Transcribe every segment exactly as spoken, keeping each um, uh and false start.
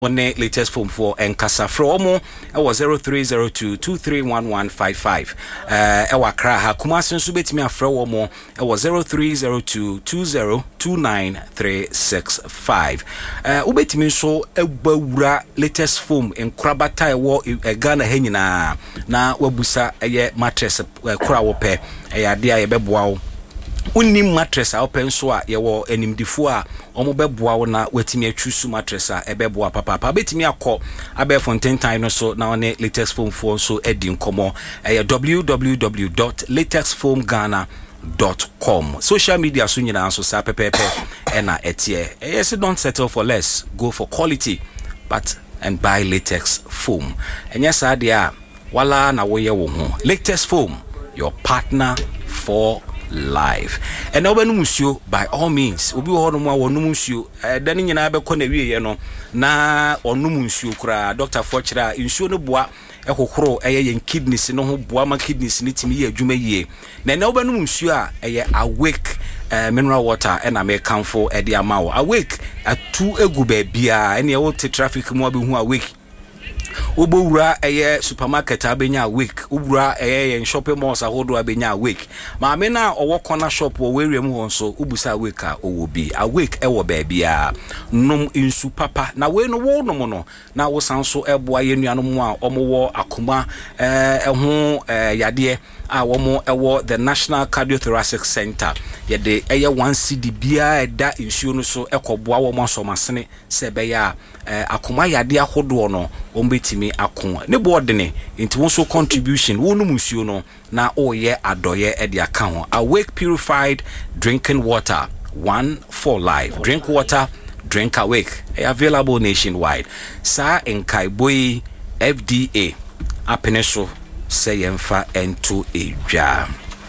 One latest phone for Enkasa Fromo was zero three zero two two three one one five five. Uh, Ewa Kraha Kumasin Subetimi Afromo was zero three zero two two zero two nine three six five. Uh, Ubetimi so Ebawura latest phone in Krabata wo Ghana Henina na wabusa eye mattress kura wo pe eye ade a yebeboa unim mattress a open so a ye wo animdifo a omo beboa wo na watimi atwusu mattress a ebeboa papa papa betimi akọ abe Fontaine time no so na one latest foam phone so edi nkomo eh w w w dot latex foam ghana dot com. Social media so nyina so sa pepepe e na etie yes, don't settle for less, go for quality but and buy latex foam. And yes adia wala na wo ye wo ho. Latex foam, your partner for live. And now musio by all means obi ho no mo wonu musio eh dan nyina be ko na wiye no na onu musio kura Doctor Forchira insuo no boa ehokoro eye yen kidneys no ho boa ma kidneys ni timi ye adwuma yie na na obanu musio a eye awake uh, mineral water and I make come for e dia mawo awake atu egu ba bia ene e wo traffic mo abehu awake Ubura eye supermarket abenya week ubura eye shopping malls ahodo abenya week ma me na owo corner shop wo werie mu won so ubusa week a owo bi a week e wo ba bia nom insu papa na we no wo nom no na wo sanso eboa yenuano mu a omo wo akoma eh ho yade a womo ewo the National Cardiothoracic Center yede eye one C D bia eda insuo no so ekoboa wo mo asomasene se be ya akoma yade ahodo no ombetimi akon ne boardene nti won so contribution wonu musuo no na oye adoye e de aka ho Awake purified drinking water, one for life. Drink water, drink Awake. Available nationwide. Sa enkai boy F D A apeneso say yemfa ento edwa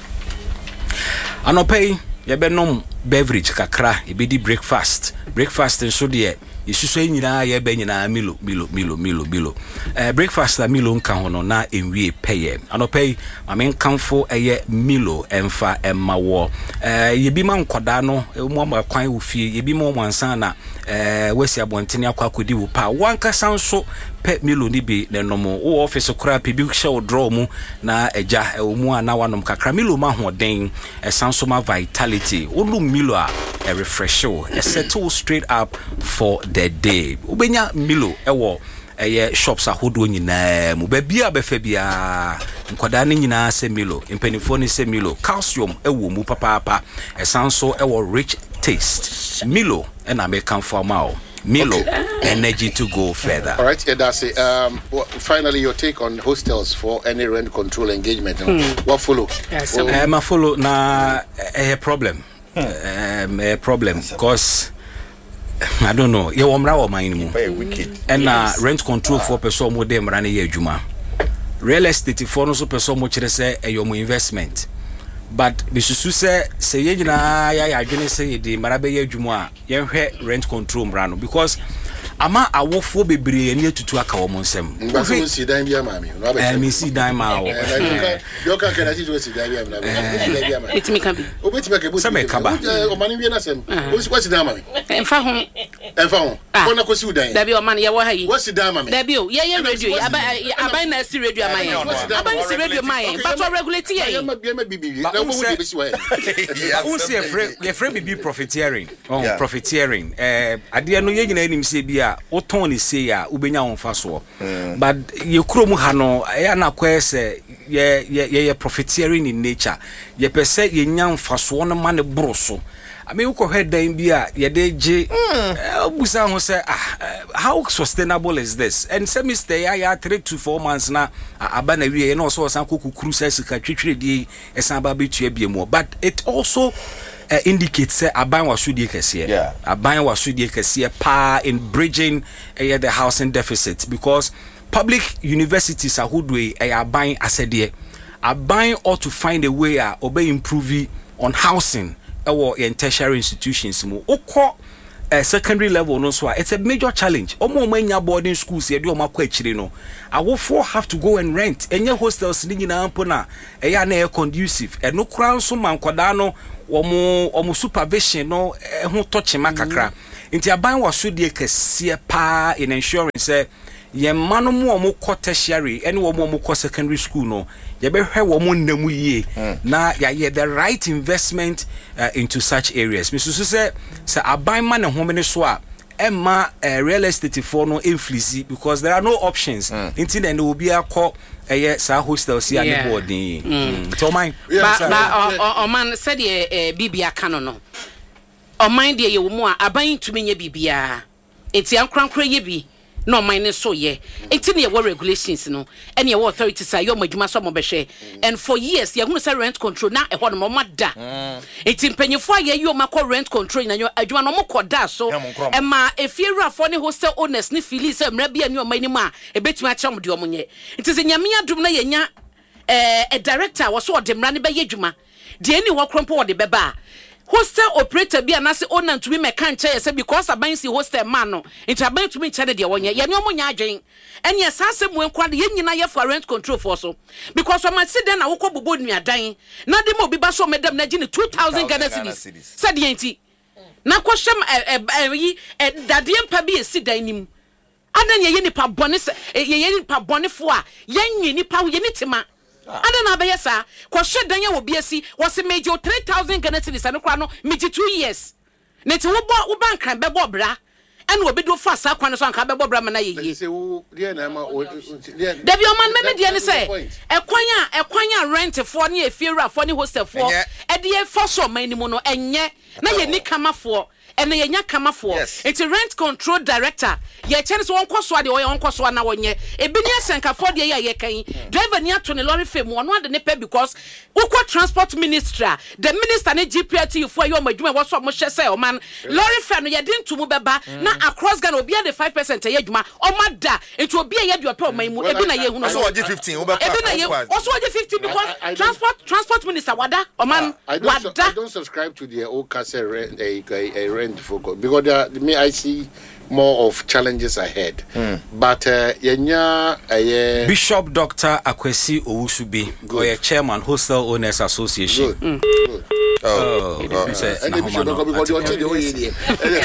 anopay yebenom beverage kakra ebedi breakfast breakfast nso de isusu nyina ye be nyina milo milo milo milo milo eh breakfast la milo nka hono na enwie peye anopay amen kanfo eye milo emfa emmawo eh yebi ma nkoda no mo ma kwan wo fie yebi mo wansan na eh wasi abontene akwa kodi wo pa wanka sanso pe milo ni bi ne nomo wo office kura pe bi hye wo draw mu na eja omu ana wanom kakra milo ma hoden esanso ma vitality olu milo a e refresh wo e settle straight up for the day ubenya milo ewo eye shops ahodo nyina mu ba bia be fa bia nkoda ne nyina se milo impenifo ne se milo calcium ewo mu papa papa esanso ewo rich taste milo and American formal Milo, okay. Energy to go further. All right, yeah, that's it. Um, well, finally, your take on hostels for any rent control engagement. Hmm. What follow? Yes, oh. um, I follow na a problem. Hmm. Um, a problem because I don't know. You want to mind me? Wicked. And uh, rent control for person more than run a year juma. Real estate for no person much say a your investment. But the susu say say ye na ya ya dwene say the marabe ye adwuma ye hwe rent control mrano because ama awofo bebre ne atutu aka wo monsem ngbaso si dan bia ma mi no ba mi si dan ma wo yo kan kan ati si dan bia ma na etimi kan bi obetimi ka bu se me kaba o mani wi na sem o si kwasi dan ma mi emfa ho emfa ho ko na ko si udan da bi o man ye wo ha yi wo si dan ma mi da bi o ye ye radio abai na si radio ma ye abai si radio ma ye but to regulate ye ma bia ma bibi na wo wo bi si wa ye un si e free ye free bibi profiteering oh profiteering eh ade no ye nyina nim se bia oton ni say ya ubenya wonfa so but ye kurom ha no ya na kwese ye ye ye profiteering in nature ye pese ye nya wonfa so no ma ne bro so ame uko hedan bia ye de je obusa ho say ah how sustainable is this and semester ya ya three to four months na aba na wie na so san kokukuru sai sika twetwere die esan ba betua biemu but it also Uh, indicates say aban wasudie kese yeah aban wasudie kese pa in bridging uh, the housing deficit because public universities are who do a aban asede aban ought to find a way uh, obey improve on housing or in tertiary institutions mo okọ uh, secondary level no so it's a major challenge omo manya boarding schools e de o makọ akire no awofo have to go and rent enye hostels ni nyina ampo na e ya na conducive e no kran so mankoda no omo omo supervision no ho toche makakra Inti aban was so de kese pa in ensuring say ye manu mu omo ko tertiary ene wo mu ko secondary school no ye be hwe wo mu namu yie na ya ye the right investment uh, into such areas. Misusu say say aban ma ne home so a Emma uh, real estate for no influence because there are no options. Mm. Until then, there will be a call a sa hostel see any boarding. So mine, but but man said ye Bibia canon. Or mind ye you more abayin to me ye Bibia. It's young crankra ye be. No mine so ye. It's in your regulations, no. And your authorities say you're my Jumaso and for years you're going to say rent control now a one more da. It's in penny for ye you make rent control and your Juanomo da so. And ma if you're a funny hostel owners, ni Phyllis and maybe and your money ma a bit my chum do money. It is in Yamia Dumna Yenya a director was so dem running by Yejuma. The any walk crumple the beba. Hostel operator be anase owner to be me kan che say because aban si hostel man no into aban to me chede de wonye ye no mo nya adwen enya sasem we nkwa de ye nyina ye for rent control for so because o ma sit den na wo kobobo nuadan na de mo bi ba so medam na gine two thousand Ghana cedis said ye nti na kwhyem yi dade empa bi esi dan nim adan ye ye nipa bone ye ye nipa bone fo a ye nyi nipa ho ye nitima Ada na be sa ko shedan ye wo biasi was major three thousand Ghana cedis anu kra no miji two years ne ti wo bo wo ban kan be bo bra ene obi do fa sa kwan so an ka be bo bra ma na ye ye se wo de na ma da bi o man me me de ne say e kwan a e kwan a rent for ne efiewura for ne hostel for e de e for so man ni mu no enye na ye ni kama for ene ye nya kama for it's a rent control director ye chene so won kwaso ade wo won kwaso na wonye e bi ni asenka for de ye ye kan driver ni ato ne lorry fam wono ade ne pe because ukwa transport minister the minister ne G P R T for your madwuma wo so mo hye say o man lorry fam no ye de ntumu beba na across Ghana obi ade five percent ye adwuma o mada ento obi ye de ope o man mu e bi na ye hu no so oje fifteen wo be e bi na ye o so oje fifteen because I, I transport transport minister wada o man I don't, wada I don't subscribe to the old castle rent a, a, a rent for because there, me I see more of challenges ahead. Mm. But uh, yenya uh, Bishop Doctor Akwesi Owusubi, or chairman Hostel Owners Association. Good. Mm. Good. Oh, oh, oh. And the Bishop Doctor because you're changing.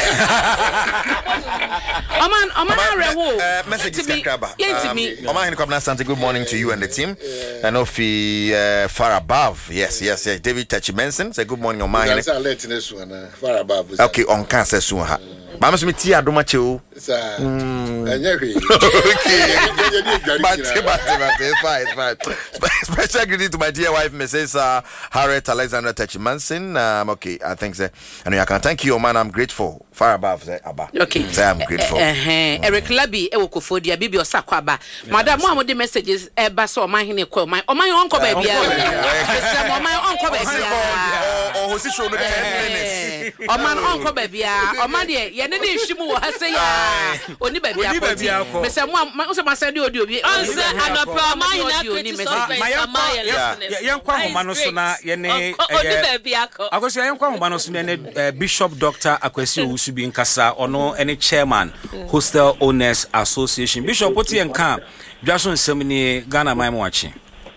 Oman, Oman, Rewo. Message is Kraba. Oman, Kwabna Sante. Good morning to you and the team. And Ofi uh, far above. Yes, yes, yes. David Tachi Benson. Say good morning, Oman. Far above. Okay, on cancer soon. But I'm tia adoma chew. Sir. Okay. But it's fine, it's fine. Special greeting to my dear wife, Missus Uh, Harriet Alexandra Tachimanson. Um, okay, I think so. And I can thank you, man. I'm grateful. Far above, say, Abba. Okay. Say, I'm grateful. Eric Labi, Ewokofodia, Bibi Osakwaba. Madam, one of the messages, Eba so my hine call my, oh my uncle baby. Oh my uncle baby. Oh, who's show the ten minutes? Oh man, uncle baby. Oh man, yeah, ne ne shimu ha say ya. Oni baby akoti. Me say mo mo say ma say di odi obi. Answer anopa my na criticism my yankwa homa no so na ye ne Oni baby akọ. Akoso yankwa homa no so ne Bishop Doctor Akwesi Owusubi nkasa ono ene chairman Hostel Owners Association. Bishop oti enka dwaso nsem ni Ghana mai mo achi.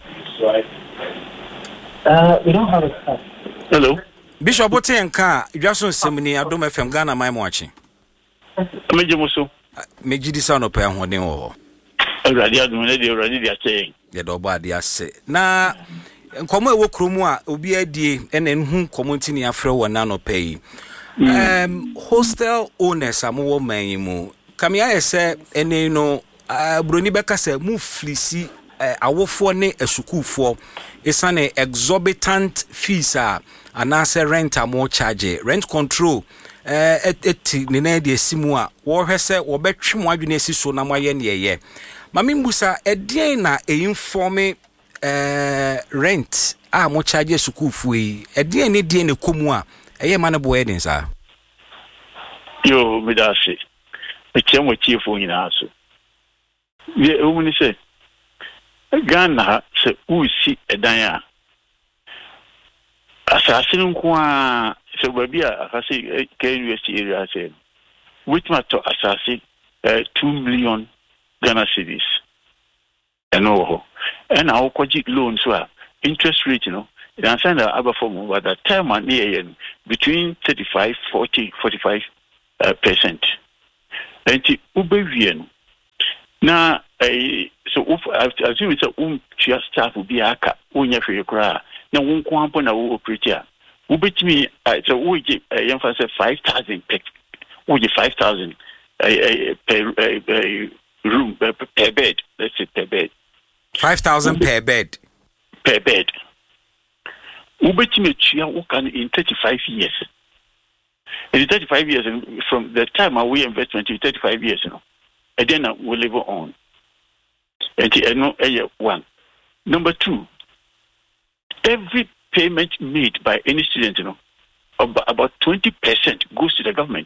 Uh we don't have a Hello. Bishop oti enka dwaso nsem ni Adom F M Ghana mai mo achi. Mejemuso. Mejidi sa no pe ahoden wo. Awurade adum na de awurade de ache. Ye do ba de ase. Na nkomo ewo kromu a obi adie ene nhu community ni afre wo na no pe. Um hostel owners amowo man mu. Kamia ese ene no broni beka se mu flisi awofo ne asukufo esane exorbitant fees a anase rent amo charge rent control eh eti ne na de simu a wo hwese wo betwe mo adwene si so na mo aye ne ye mami mbusa edien na e inform eh rent a mo charge asukufo yi edien ne die ne komu a eye ma ne bo edin sa Yo midase e chemo chiefo nyina aso ye o muni se Ghana se usi edan a assassin nko a se baby a akase K U S T area se which matter assassin uh, two million Ghana cedis eno and how kwaji loan so interest rate you know it answer the other form but that time and year between thirty-five forty forty-five uh, percent. And the Uber now, so if assume it's a um staff will be a cat, unya for your cry. Now, one quampo na operate here. Uber to me, it's a wage, I emphasize five thousand per, would five thousand per room, per bed, let's say per bed. five thousand per bed. Per bed. Uber to me, in thirty-five years. In thirty-five years, from the time we investment in thirty-five years, you know, and then we'll live on. And one. Number two, every payment made by any student, you know, about twenty percent goes to the government.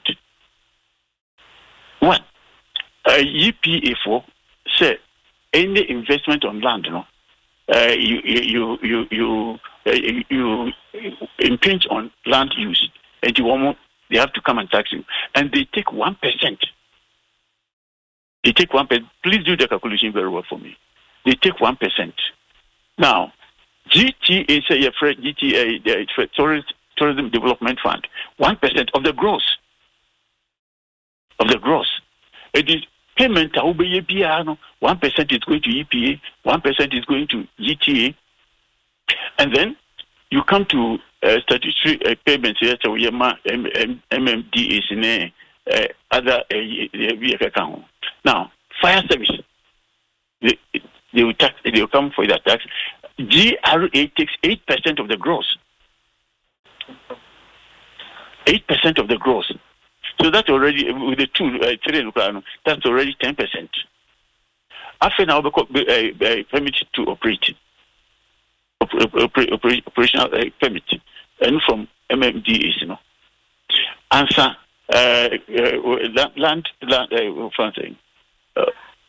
One, uh, E P A four say any investment on land, you know, uh, you you you you you, you impinge on land use, and you want they have to come and tax you, and they take one percent. They take one percent. Please do the calculation very well for me. They take one percent. Now, G T A say a G T A the Tourism Tourism Development Fund, one percent of the gross of the gross. It is payment. One percent is going to E P A, one percent is going to G T A, and then you come to uh, statutory uh, payments here. So we have M M D is in a uh, other uh, account. Now, fire service, they, they will tax. They will come for that tax. G R A takes eight percent of the gross. Eight percent of the gross. So that's already with the two uh, three. That's already ten percent. After now, we uh, permit to operate. Operational uh, permit, and from M M D is, you know, answer uh, uh, land, land, uh, something. Uh,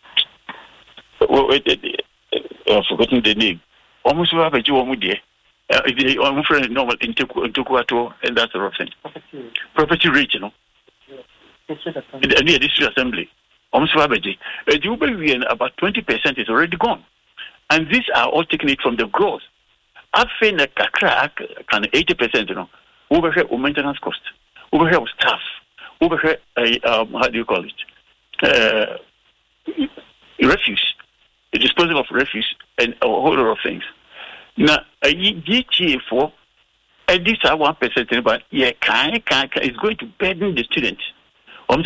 I've forgotten the name. Almost we have a Jew there. I'm afraid normal in Tukuato and that sort of thing. Property, Property rate, you know. Near district assembly. Almost we have a J. About twenty percent is already gone. And these are all taken it from the growth. I've seen a crack can eighty percent, you know, over here maintenance cost, over here staff, over here, uh, um, how do you call it? Uh, refuse, the disposal of refuse, and a whole lot of things. Now, a G T A four, and this are one percent, but yeah, can can it's going to burden the student. So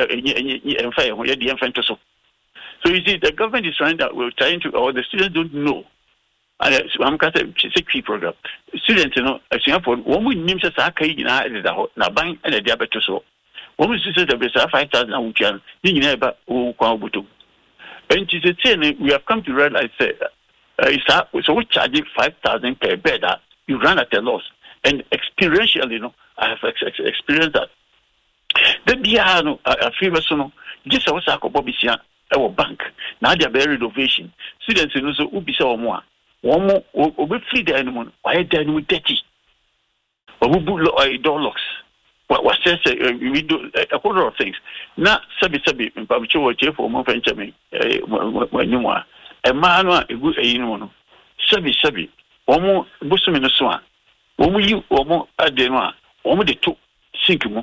you see, the government is trying that we're trying to, or the students don't know. And I'm going to say a key program. Students, you know, as you have one we name says, I can't na bank and a diabetes. One we say that five thousand and we can, you never, oh, Kwabutu. And she said, we have come to realize, uh, so we charge five thousand per bed, you run at a loss. And experientially, you know, I have ex- ex- experienced that. The Biano, a famous, you know, just was a Bobisia, our bank. Now they are very renovation. Students, you know, so Ubisa or more. One more, we free the animal. Why then we dirty? Or we put door locks. What was says we do a whole lot of things. Now, Sabi Sabi, in Pabucho or Jeff or more venture me when you are a man or a good a Sabi Sabi, one more bosom in the swan. When we you or more at the one, one more the two sink more.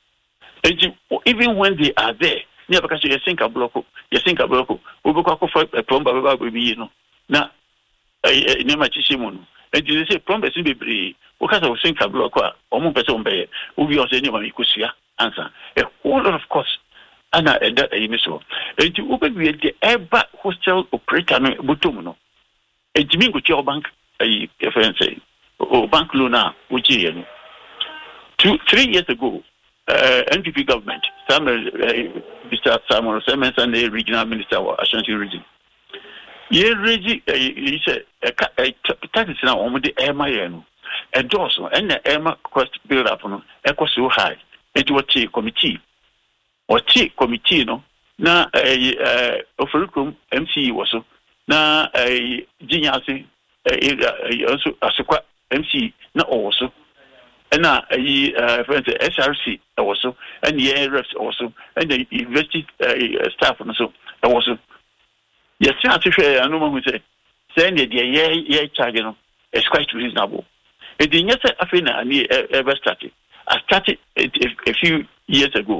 Even when they are there, near because you think a block, you think a block, we go for a plumber, baby, you know. Now, I never Simon. And you say, Plumbers in the because I was thinking a block or more person by who we also anyone you could see answer. A whole lot of course, and that a missile. And you open with the ever hostel operator, Butomuno. And Jimmy with your bank, a friend say, or bank Luna, which is two, three years ago. Uh, N P P government, Samuel, uh, Mister Samuel Simmons and the regional minister of Ashanti region. Ye regi, he said, a tax now on the Emma, a dorsal, and the Emma cost build up on equal so high. It was a committee or T committee, no. Now, a Ofericum M C was so. Now, a genius, also as a M C, not also. And now, uh, for instance, S R C also, and the A R Fs also, and the university uh, staff also, also. Yes, I know what we say. Saying that the year year charge, you know, is quite reasonable. It didn't say I think I ever started. I started a, a few years ago.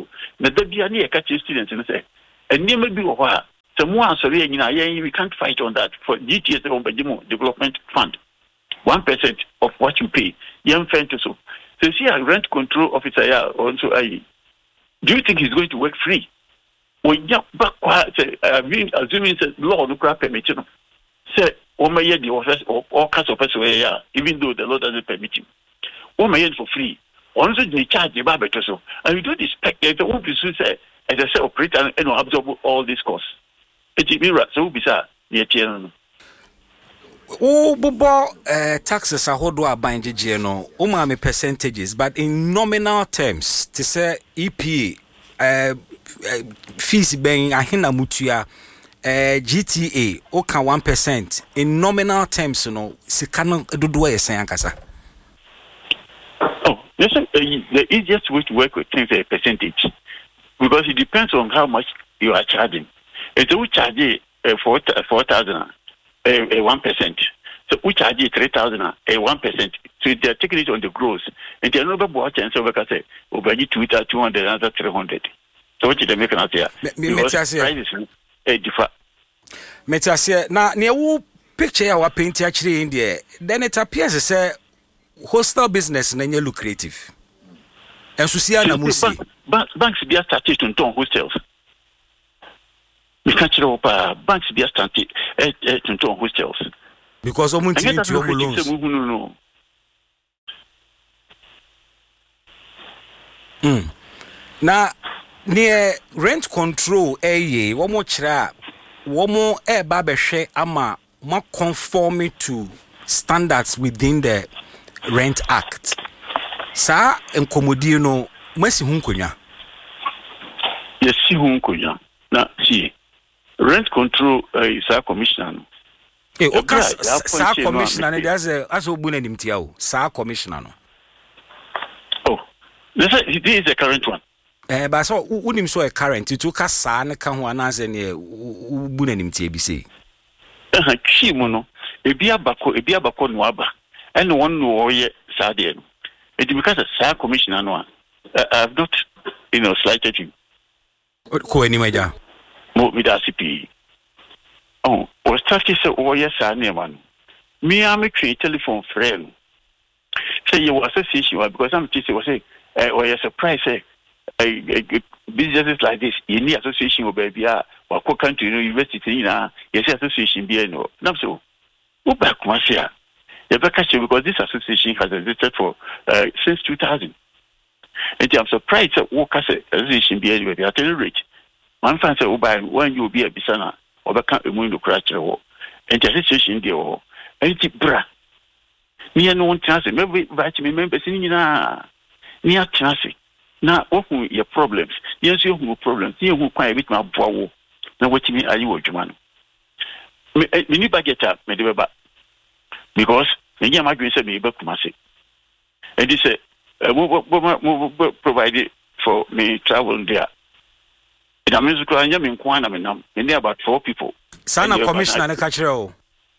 na da bia ne catch students and say and near maybe or someone sorry we can't fight on that for G T S development fund. One percent of what you pay, young friend to so. So see a rent control officer also I do you think he's going to work free? When you back I mean assuming law no crap permit you say one may the office or all kinds of person even though the law doesn't permit him. One may for free. Also they charge the barber so and you don't expect the one person say as I say operator and absorb all these costs. It's mirror so bizarre near channel. Oh, bobo uh, taxes are what do I bind G no o me percentages, but in nominal terms, to say E P uh, uh, fees being ahina mutua uh, G T A o can one percent in nominal terms, you know, sikano dodo e sen ankasa. Oh, listen, uh, the easiest way to work with things is a percentage because it depends on how much you are charging. If you charge uh, four four thousand. A one percent. So we charge you three thousand a one percent. So they're taking it on the gross. And they're not about and so we can say over you Twitter two hundred another three hundred. So what did they make an idea? Because prices a differ. Metasia na near who picture our paint actually in there. Then it appears to say hostel business and lucrative. And so see na musi. Banks be started to turn hostels. We can't show up banks be started to turn hostels. Because I'm going to loans. Mm. Now, near rent control, eh? One more trap, one more air barbershop, ama more conforming to standards within the Rent Act. Sa enkomodino, mwesi hunkunya. Yes, si hunkunya. Na si rent control is a commissioner. Eh, okay, sa commissioner there's a as obune nimtia o. Sa commissioner no. Oh. This is the current one. Eh, but so unim so a current to ka sa na ka ho anase ne ubune nimtia bi sei. Eh, chimu no. Ebi abako, ebi abako no aba. And one no ye sa de no. It because a sa commissioner no. I have not, you know, slighted him. Ko any meja. Mo mi da C P. Oh, o started say o yes a na man. Me am a telephone friend. Say you association because I'm teaching was say o yes surprise say businesses like this in the association of baby ah wa ko country university na yes association be no. Na so wo back come here. You better because this association has existed for uh, since two thousand. And I'm surprised that what association be anyway at any rate. One fan say, "Oh, by when you be a bisana or the can't remove the crash or and the association there or anything bra." Me no one chance. Maybe invite me members in na near chance. Now, open your problems. Yes, you have problems. You who quite a bit my bow. Now, what you mean? Are you a German? Me need budget up, me do because me am going to be able to say. And this say. Uh, provided for me travel there. And I'm musical and I'm in Kwana and there about four people. Son of Commissioner and Catcher.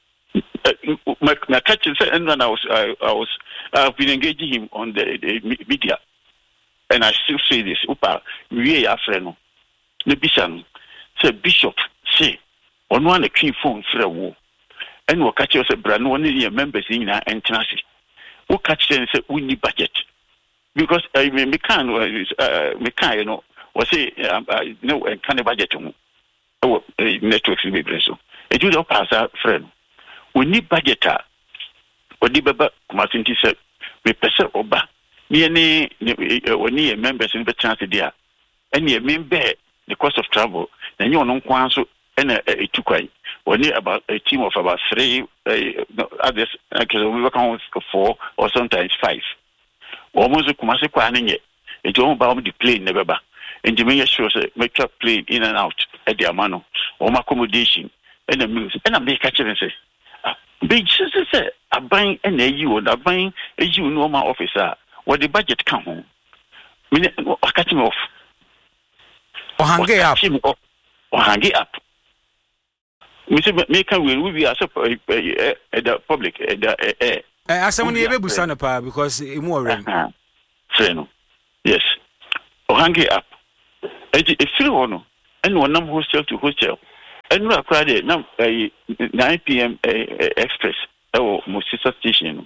My catcher said, and then I was, I, I was, I've been engaging him on the, the media, and I still say this. Upa, we are friend. The bishop, say Bishop, say, on one a key phone for a war, and we'll catch us a brand one of your members in our entrance. We'll catch them and say, we need budget. Because I mean, me can, uh, me can, you know, was say, um, uh, no, and can budget to oh, networks in the so. It do not pass our friend. We need budget. Or the Baba Martin said, we perceive Oba, near any near members in the chance there. And near member the cost of travel, then you know, Kwanso and a two quay. Or near about a team of about three others, because we work on four or sometimes five. Almost a commercial planning yet. It's all about the plane, never back. And the mayor shows a make up plane in and out at the Amano, or my accommodation, and the meals. And I'm catching and say, big sister said, I'm buying an A U or I'm buying a U normal officer. What the budget come home? I cut him off. Or hang it up. Or hang it up. Mister Maker will be as a the public at the air. I said, when you ever Busanapa because more rain. Friend, yes. Or hang it up. If you want to, and one number hostel to hostel, and we are crowded now nine p.m. express or Mosisa station.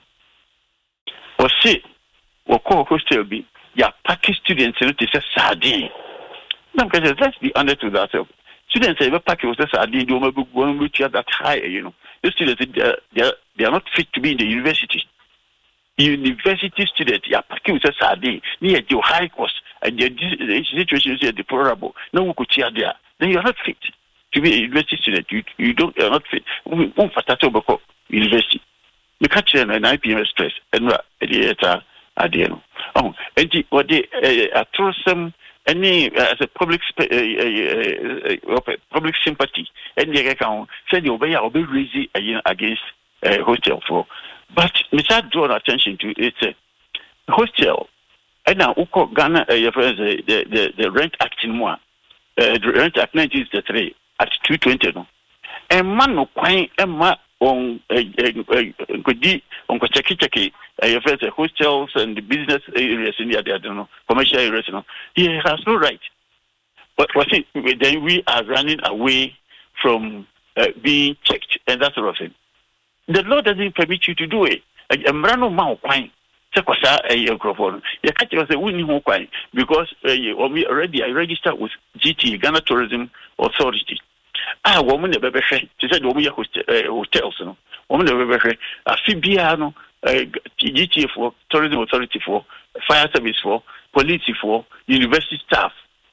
Or say, or call hostel be, yeah, package students and it is a sardine. Now, let's be honest with ourselves. Students have a package with a sardine, do one which are that high, you know. The students, they are, they are not fit to be in the university. University students, yeah, package with a sardine, near your high cost, and the situation is deplorable. No one could cheer there. Then you are not fit to be a university student. You, you don't, you are not fit. We won't for university. We catch them an I P M stress, and we're at the at the end. Oh, and what they a troublesome. Any uh, as a public uh, uh, uh, public sympathy, and the account said you obey or be raising against uh, hostel for. But Mister draw attention to it's a hostel. And now Uko Ghana, uh, the, the the Rent Act in one, uh, the Rent Act nineteen sixty-three at two twenty no. And man no quite a ma on Godi on Kochaki Chaki. Uh, the hostels and the business areas in the I don't know, commercial areas, you know, he has no right. But what then we are running away from uh, being checked and that sort of thing. The law doesn't permit you to do it. I'm running my wine. A microphone. You can't just say we need more wine because already I registered with G T Ghana Tourism Authority. Ah, woman the baby. She said woman hotels, you know. Woman the baby. A Fibiano. G T A for tourism authority for fire service for police for university staff.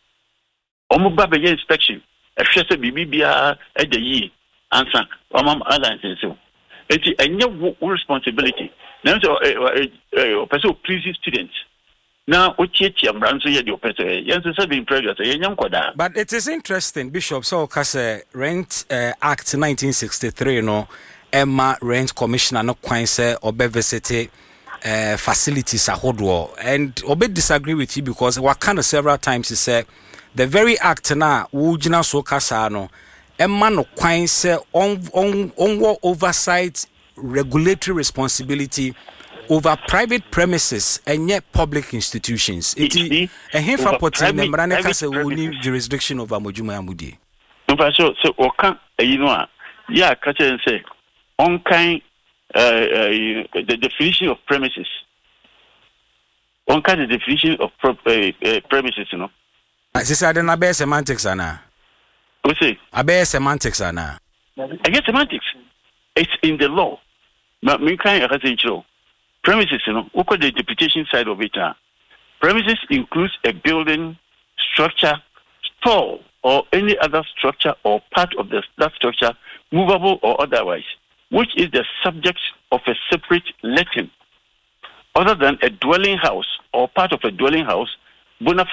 Omo ba be inspection. E hwe se bibi bia e de yi answer. Omo alliance so. Eti enye responsibility. Now so person please students. Now ochieti amran so ye de person. Yen so be impressed say yen nkoda. But it is interesting, Bishop, so kase Rent uh, Act nineteen sixty-three no Emma Rent Commissioner no kwan say obe visit uh, facilities ahodo, and obe disagree with you because what kind of several times he said the very act na wujina so kasa no Emma no kwan say on on on oversight regulatory responsibility over private premises and yet public institutions. It is a hinfa poti membra ne kasa woni jurisdiction over Mojuma Amudi. No so so oka you know yeah ka say on kind uh, uh, the definition of premises. On kind the definition of pro- uh, uh, premises, you know. This is the best semantics, Anna. What say? A best semantics, Anna. I get semantics. It's in the law. But me kind of premises, you know. Look at the interpretation side of it. Uh. Premises includes a building, structure, store, or any other structure or part of the, that structure, movable or otherwise, which is the subject of a separate letting, other than a dwelling house or part of a dwelling house, bona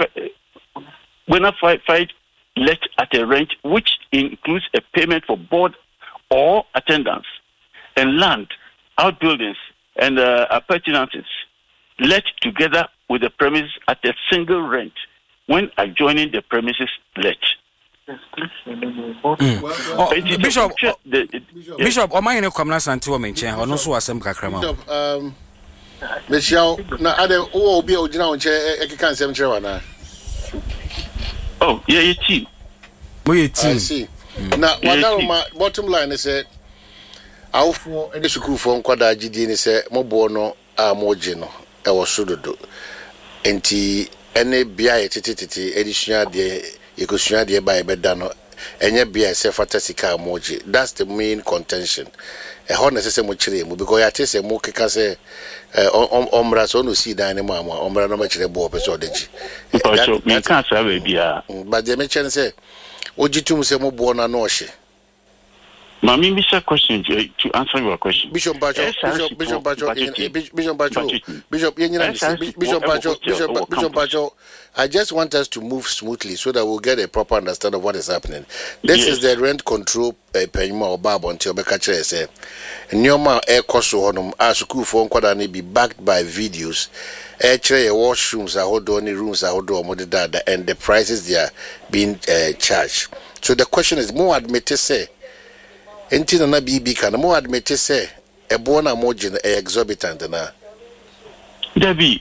fide let at a rent, which includes a payment for board or attendance, and land, outbuildings, and uh, appurtenances, let together with the premises at a single rent when adjoining the premises let. Mm. Oh, Bishop, oh, the, the, Bishop, yeah. Bishop, o mine come na santi o menche, ono so asem kakra ma. Bishop, um, Michelle, na ade o obi o gina onche e keka nsem kire wana. Oh, yeah, yeah, team. We team. I see. Mm. Na wada ma bottom line is say awfo e school for nkwada gidi ni say mobo no a moje no e wo sododo. Enti ene bia ye tititi edisua de ekosua de ba e beda no enye bia se fatasika moje. That's the main contention. E ho na se mo kire mu because ya tese mo keka se omra so no see dan mo ama omra no ma kire bo person odeji. So me kan sa we bia. But the me chen say ojitum se mo bo na no hye. Mami, Mister Question to answer your question. Bishop Bacho, Bishop Bishop Bacho, Bishop Bacho, Bishop Bishop Bishop Bacho, Bishop Bishop Bacho. I just want us to move smoothly so that we'll get a proper understanding of what is happening. This yes. is the rent control penima or bab until Bekache say. Nyoma air cost honum as school for nkwada be backed by videos. Air tray washrooms are hold only rooms are hold on data and the prices they are being uh, charged. So the question is more admitted say. Enti na B B kan mo admit say e bo na mo gin e exorbitant na Debbie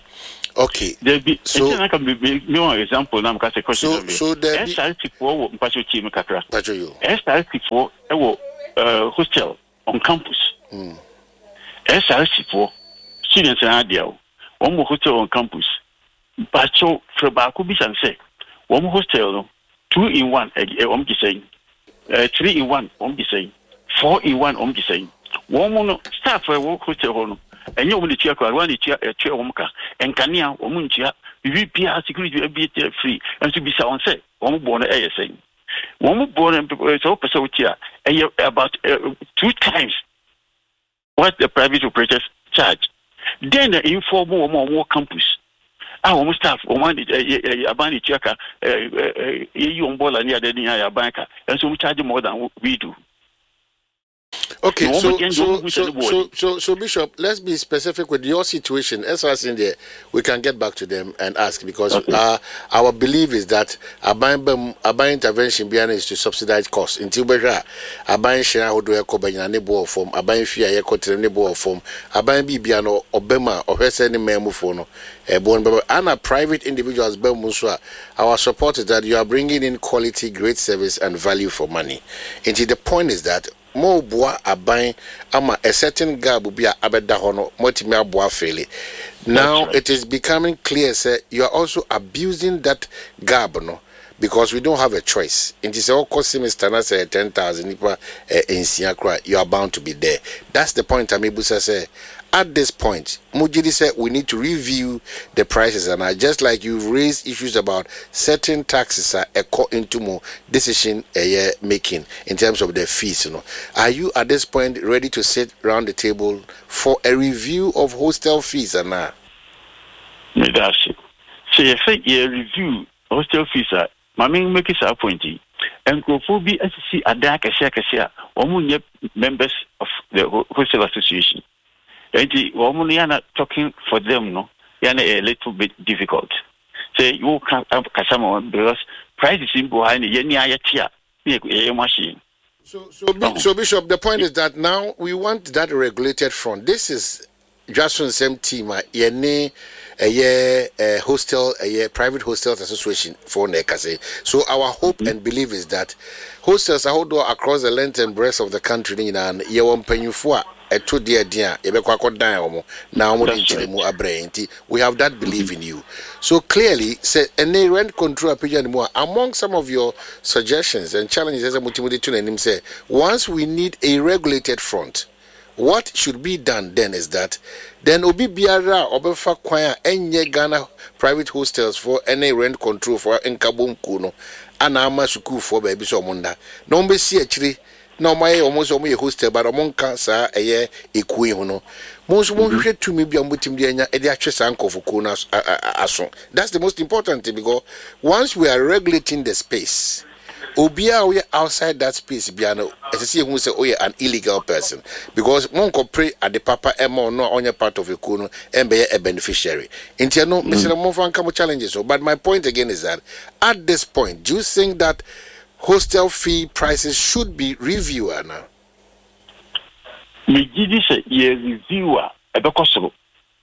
Okay. There be so I can be no example now because so so there be S R T for mpacho chi me kakra. Pacho you. S R T for e wo uh hostel on campus. Mm. S R T for students na dia o. One more hostel on campus. Pacho for ba ku bi san say. One more hostel no two in one e um be saying. Uh three in one um be saying. Four in one um be saying. One more no staff for hostel no. Enye omu de tia kwa wa de tia tia omu ka enkania omu ntia bibi pia security be free enso bisa on say omu bo no eye say omu bo no so person tia eye about uh, two times what the private operators charge. Then the inform omu omu campus ah omu staff omu de abani tia ka yi ombola ni ade ni ya banka enso omu charge more than we do. Okay, so so, so so so so Bishop, let's be specific with your situation. As I in there, we can get back to them and ask because okay. uh, our belief is that a buying intervention behind is to subsidize costs. Until we are buying share how do you cover in a neighbor form, a buying fear you could neighbor form, a buying bibiano or bema or her sending memo phone, a born and a private individuals bemuswa. Our support is that you are bringing in quality, great service and value for money. Until the point is that more bois aban ama a certain gap will be a abeda hono multimia bois fele. Now right. It is becoming clear say you are also abusing that gap no because we don't have a choice. It is all cost semester na say ten thousand nipa in Siakra you are bound to be there. That's the point Amibusa say. At this point, Mujidi said we need to review the prices, and I just like you raised issues about certain taxes are echo into more decision uh, making in terms of the fees. You know, are you at this point ready to sit around the table for a review of hostel fees or not? That's it. So you say you review hostel fees. My main make is appointee. And go for be as see a dark share share or members of the hostel association. And the woman are talking for them, no, yana a little bit difficult. Say you can't have Kasama because price is in behind the Yenia machine. So, so, oh. so, Bishop, the point is that now we want that regulated front. This is just from the same team, a year, a year, a hostel, a year, private hostels association for Nekase. So, our hope mm-hmm. and belief is that hostels are across the length and breadth of the country, and you won't pay you for. Eto dia dia ebekwa kodan omo na omo de chire mu abre nti we have that belief in you. So clearly say any rent control appeal more among some of your suggestions and challenges as a multimodi to him say once we need a regulated front, what should be done then is that then obi biara obefa kwan enye Ghana private hostels for any rent control for enkabom kuno ana ama suku for baby so munda no mbe si achiri no my almost almost a hostel but among cancer a year a queen no most won't to me be a multimillionaire at the actress uncle for Kunas ason. That's the most important thing because once we are regulating the space Obia we outside that space biano as I see who say oh yeah an illegal person because monko pray at the papa emo no on your part of a kuno and be a beneficiary. Intia no Mister Mofan come challenges so but my point again is that at this point do you think that hostel fee prices should be reviewed now? Me give this a reviewer a because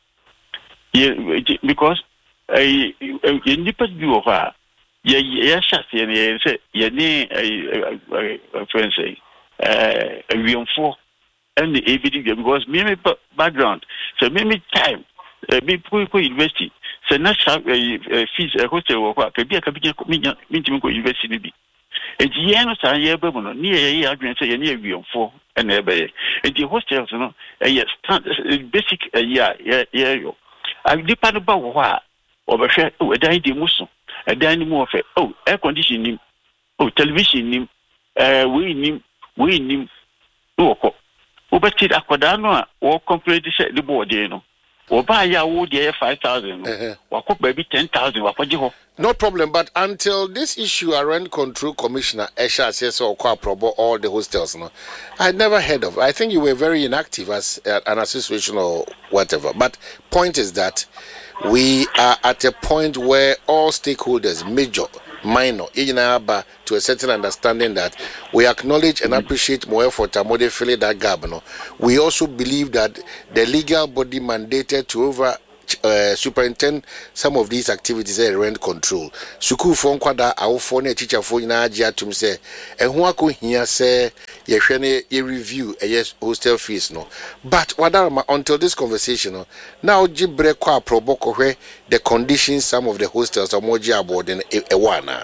because a independent view of her. Yeah, yes, yes, say, yeah, a friend say, uh, a real four and the A B D because me background, so me time, me poor university, so not have a fees a hostel or what, maybe a capital university. And the end of the year, near a year, I say, near real four and ever. And the hostels, you know, a year, basic a year, yeah, I depend about what overshare a dining muscle. A dining more of oh, air conditioning, oh, television, uh, we nim, we nim, no, over till Aquadano or complete the board, you know, or buy your wood, yeah, five thousand, or cook maybe ten thousand, or what you no problem, but until this issue, our rent control commissioner, Esha says, or Quaprobo, all the hostels, no, I never heard of. I think you were very inactive as uh, an association or whatever. But point is that we are at a point where all stakeholders, major, minor, to a certain understanding that we acknowledge and appreciate more effort and fill that gap. No? We also believe that the legal body mandated to over uh, superintend some of these activities at rent control. Suku phone kwada our phone teacher phone na agia tum say and who ako here say ye hwene ye review a yes hostel fees no. But wadarama until this conversation no now jibre kwa proboko where the conditions some of the hostels are more aboard in a wana.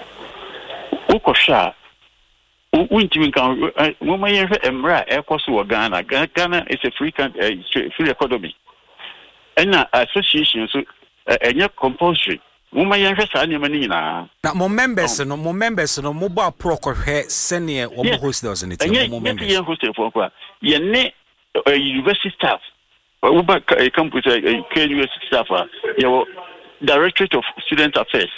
Ukosha Winti can woman emra aircosu Ghana. Ghana is a free country, free economy. And association so a compulsory. Woman yan fesa ni mani na. Na mo members no mo members no mo ba proko hwe senior wo mo hostels ni ti mo members. Yan hostel for kwa. Ye ne university staff. Wo ba campus K U S staff. Ye Directorate of Student Affairs.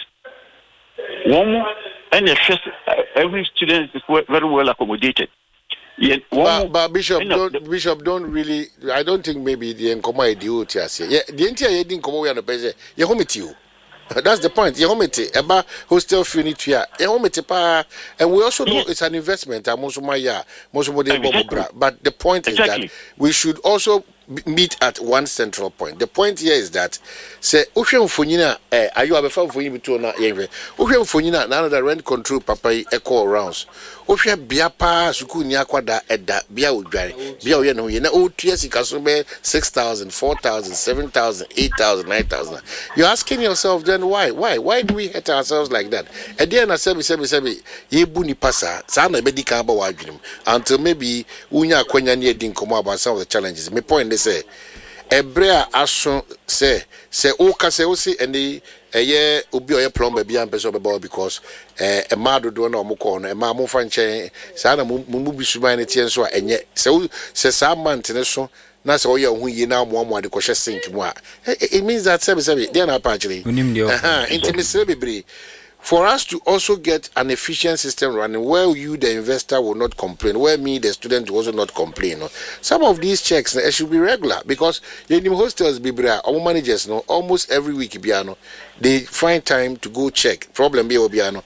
One and every student is very well accommodated. Yeah, but, but Bishop, don't, Bishop, don't really. I don't think maybe the Nkoma idiot here. Yeah, the entire heading Nkoma we are the president. You home it you. That's the point. You home it. About hostel fee need to ya. You home it pa. And we also know yeah. it's an investment. Most of my yeah, most of my But the point exactly. is that we should also meet at one central point. The point here is that say Ushem Funina eh are you abefa funyi bitu na yenwe. Ushem Funina na the rent control papa echo rounds. Ushe bia pa suku ni akwada eda bia odware. Bia oye no ye na o tua sika so be six thousand, four thousand, seven thousand, eight thousand, nine thousand. You're asking yourself then why? Why? Why do we hurt ourselves like that? And then I say say say ye bu ni pasa sa na be di kan ba wadwunim until maybe unya kwanya ne din komo about some of the challenges. My point they say ebrea aso say say o ka say o si eni eye obi oye plumber bia mpeso be because eh e ma dodo na omko no e ma mo fa nchen sa na mo mu bisuman ne tie so enye say say sa month ne so na say oye hu yi na mo mo ade ko hye sink mu a it means that say say dey na pa actually aha intimacy bebre. For us to also get an efficient system running where you, the investor, will not complain, where me, the student, will also not complain. No? Some of these checks no, should be regular because the hostels, our managers, no, almost every week, biano, they find time to go check. Problem be obiano,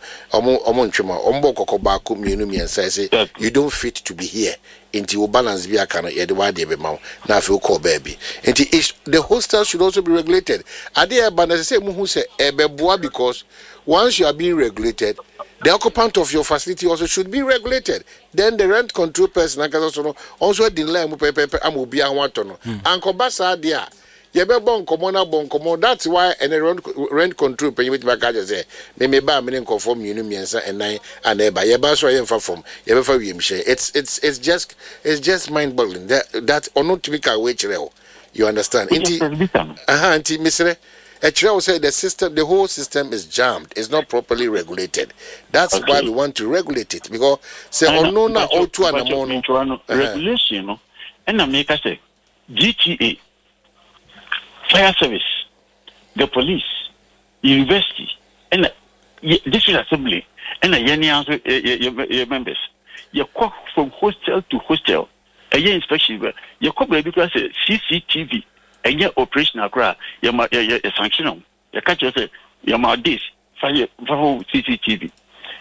say you don't fit to be here. Into your balance be a kind of the now if you call baby. And the hostel should also be regulated. Are there but as I say who say because once you are being regulated, the occupant of your facility also should be regulated. Then the rent control person also delay amu be and want no. Uncle Basa dia. Yebe bon komona bon komo. That's why any rent rent control pen with my gadget say me me ba me conform you miensa and nine and eba yeba so yen fa form yebe fa wiem share. It's it's it's just it's just mind boggling that that or not typical way chire. You understand? Inti aha inti misre Echre will say the system, the whole system is jammed. It's not properly regulated. That's okay. Why we want to regulate it because say ono na otu anamono regulation no. And I make us say G T A, fire service, the police, university, and district assembly, and any answer your members. You walk from hostel to hostel. A year inspection. You come because C C T V. And your operational cry, your sanction, your catch yourself, your mouth this, fire for C C T V.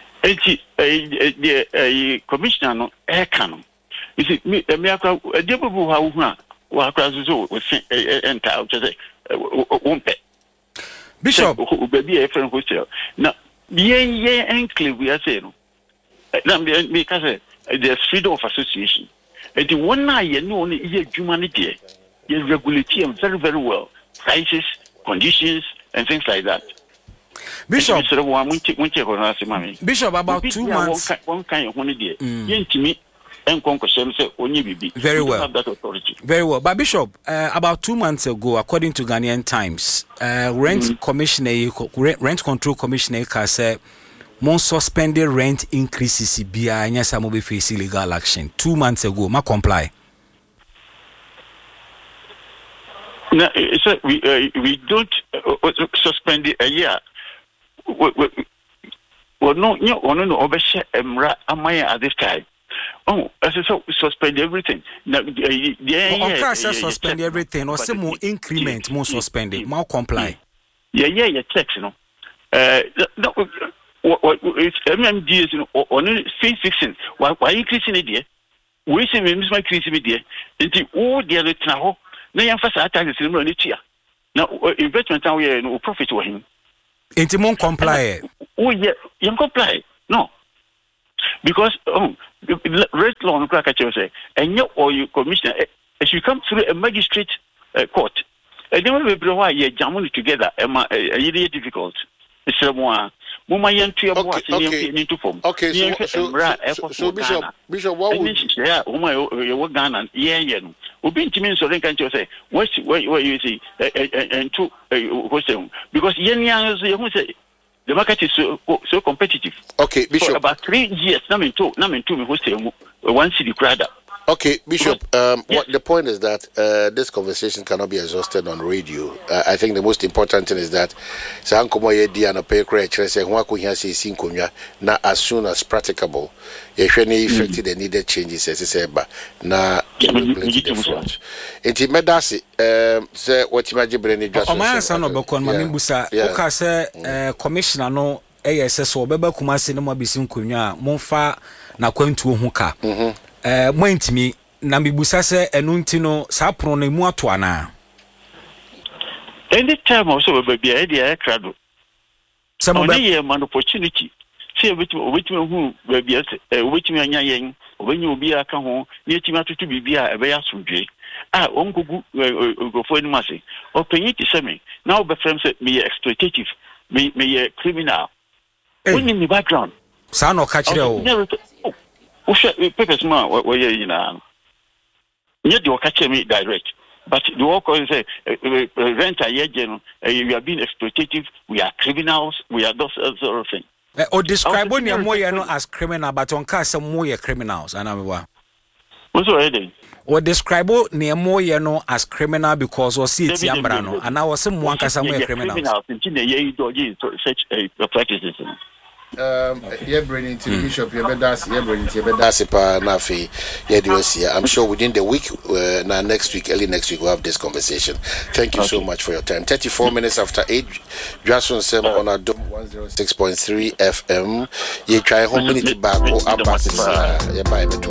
A commissioner, air cannon. You see, me, a miracle, a devil who have one class was entire, won't pay. Bishop, who be a friend hostel. Now, yeah, yeah, and clear, we are saying, because there's freedom of association. And the one night, you know, is humanity. You regulate them very, very well. Prices, conditions, and things like that. Bishop, Bishop, about two months. One kind of one idea. Mm. Very well. Have that authority. Very well. But Bishop, uh, about two months ago, according to Ghanaian Times, uh, rent mm. commissioner, rent control commissioner, said, "Mon suspended rent increases be a nyasa mo be face illegal action." Two months ago, ma comply. No, so we uh, we don't uh, suspend it a year. Well, no, no, no, no. Obeshe emra amaya at this time. Oh, as I said, suspend everything. Now, yeah, of course, suspend everything. Or some more increment, more suspended, more comply. Yeah, yeah, yeah. Text, you know. Uh, no, what it's M M D is you know on face fixing. Why, why increasing it? We say we miss my increasing it. Until all the other now. Na yan fasa attack the cinema netia Now investment now we no profit for him. Enti mon comply. Oh yeah, you comply. No. Because um rate law no crack say and you or you commissioner as you come through a magistrate uh, court. And then we be why you jam it together e ma e difficult. It's more Mama yen to your boss in to form. Okay, so so, so, so Bishop, Bishop, what would yeah, Uma you Ghana, yeah, yeah. Ubin to me so then can you say, what where you see and two because yen yang say the market is so so competitive. Okay, Bishop. For about three years, namin two, namin two me host one city crowd. Okay, Bishop, um, yes. What the point is that uh, this conversation cannot be exhausted on radio. Uh, I think the most important thing is that as soon as practicable, if any effective the needed changes, as I said, but now Inti medasi say what you imagine brain just. Omaya sano bekon mami busa. Oka say commissioner no eye say so obeba Kumasi no mabisi nkonwa monfa na kwantu ho ka. Eh mo ntimi na mibusa se enu nti no sa pro na mu ato ana. Any time also be be e dey krado. Some of them an opportunity. See which which who be e which me anya yen obenye obi aka ho na etima tutu bibia e be ya sodwe. Ah ongugu go for any mase. Openyi ti se me. Now be frame say me exploitative, me me criminal. When in the background. Sa no ka kire o. O she papers man we ye ina. Nye de o ka kire me direct. But the work is say rent a year, we are being exploitative, we are criminals, we are those sort of things. Or describe when you're more as criminal, but on cast some more criminals, and I'm what's already? Or describe near more as criminal because or see it's Yambrano, and I was some one cast some criminals. Such a practices. Um, yeah, bringing to the bishop, yeah, but that's yeah, bringing to the that's pa nafi. Yeah, do you I'm sure within the week, uh, now next week, early next week, we'll have this conversation. Thank you okay. so much for your time. thirty-four minutes after eight, Jason Sem on our dome one oh six point three F M. You try home minute back or up, yeah, bye.